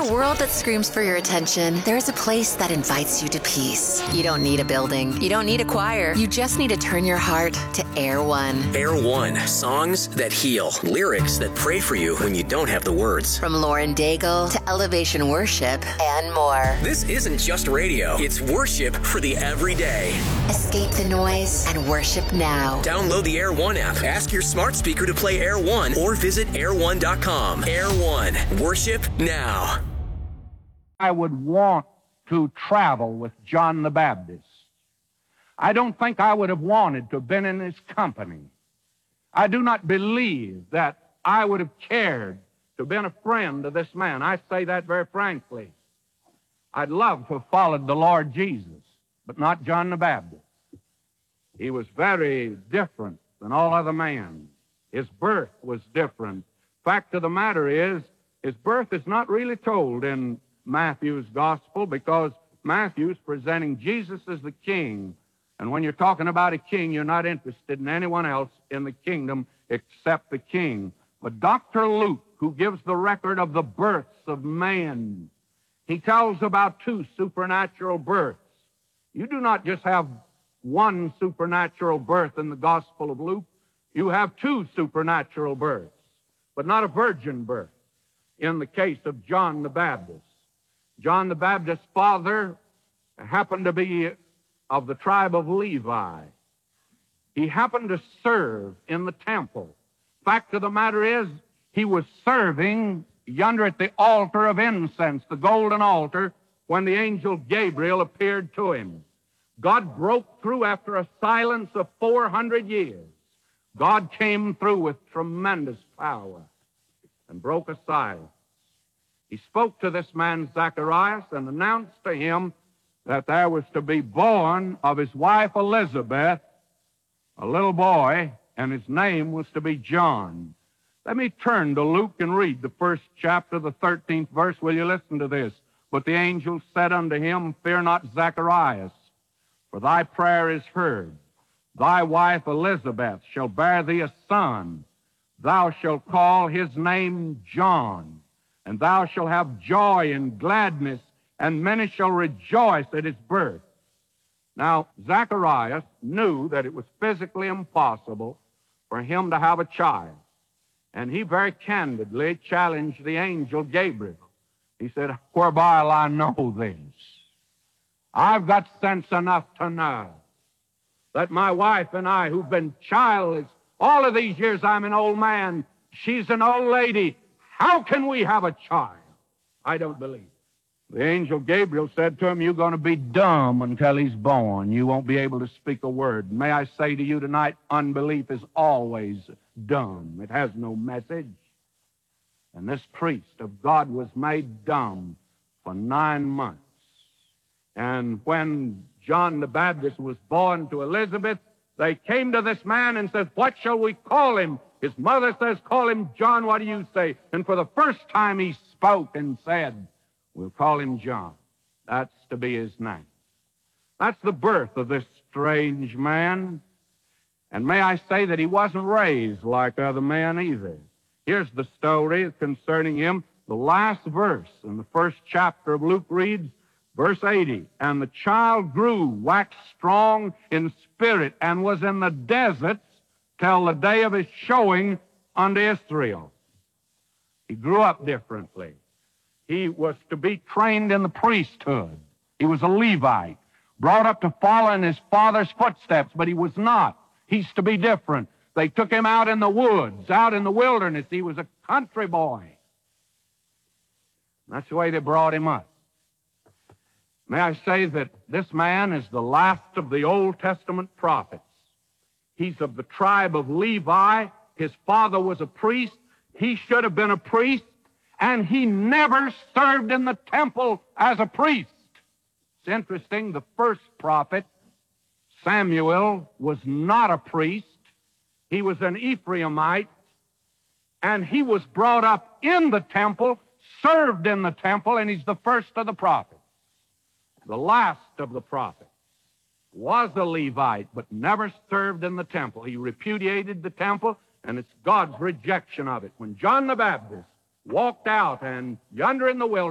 a world that screams for your attention, there is a place that invites you to peace. You don't need a building. You don't need a choir. You just need to turn your heart to Air One. Air One. Songs that heal. Lyrics that pray for you when you don't have the words. From Lauren Daigle to Elevation Worship and more. This isn't just radio. It's worship for the everyday. Escape the noise and worship now. Download the Air One app. Ask your smart speaker to play Air One or visit air1.com. Air One. Worship now. I would want to travel with John the Baptist. I don't think I would have wanted to have been in his company. I do not believe that I would have cared to have been a friend of this man. I say that very frankly. I'd love to have followed the Lord Jesus, but not John the Baptist. He was very different than all other men. His birth was different. Fact of the matter is, his birth is not really told in Matthew's gospel because Matthew's presenting Jesus as the king. And when you're talking about a king, you're not interested in anyone else in the kingdom except the king. But Dr. Luke, who gives the record of the births of man, he tells about two supernatural births. You do not just have one supernatural birth in the Gospel of Luke. You have two supernatural births, but not a virgin birth in the case of John the Baptist. John the Baptist's father happened to be of the tribe of Levi. He happened to serve in the temple. Fact of the matter is, he was serving yonder at the altar of incense, the golden altar, when the angel Gabriel appeared to him. God broke through after a silence of 400 years. God came through with tremendous power and broke a silence. He spoke to this man Zacharias and announced to him that there was to be born of his wife Elizabeth a little boy, and his name was to be John. Let me turn to Luke and read the first chapter, the 13th verse. Will you listen to this? But the angel said unto him, Fear not, Zacharias, for thy prayer is heard. Thy wife Elizabeth shall bear thee a son. Thou shalt call his name John, and thou shalt have joy and gladness, and many shall rejoice at his birth. Now, Zacharias knew that it was physically impossible for him to have a child, and he very candidly challenged the angel Gabriel. He said, Whereby will I know this? I've got sense enough to know that my wife and I, who've been childless all of these years, I'm an old man, she's an old lady. How can we have a child? I don't believe it. The angel Gabriel said to him, You're going to be dumb until he's born. You won't be able to speak a word. May I say to you tonight, unbelief is always dumb. It has no message. And this priest of God was made dumb for 9 months. And when John the Baptist was born to Elizabeth, they came to this man and said, What shall we call him? His mother says, Call him John. What do you say? And for the first time he spoke and said, We'll call him John. That's to be his name. That's the birth of this strange man. And may I say that he wasn't raised like other men either. Here's the story concerning him. The last verse in the first chapter of Luke reads, Verse 80, And the child grew, waxed strong in spirit, and was in the deserts till the day of his showing unto Israel. He grew up differently. He was to be trained in the priesthood. He was a Levite, brought up to follow in his father's footsteps, but he was not. He's to be different. They took him out in the woods, out in the wilderness. He was a country boy. That's the way they brought him up. May I say that this man is the last of the Old Testament prophets. He's of the tribe of Levi. His father was a priest. He should have been a priest, and he never served in the temple as a priest. It's interesting, the first prophet, Samuel, was not a priest. He was an Ephraimite, and he was brought up in the temple, served in the temple, and he's the first of the prophets. The last of the prophets was a Levite, but never served in the temple. He repudiated the temple, and it's God's rejection of it. When John the Baptist walked out and yonder in the wilderness,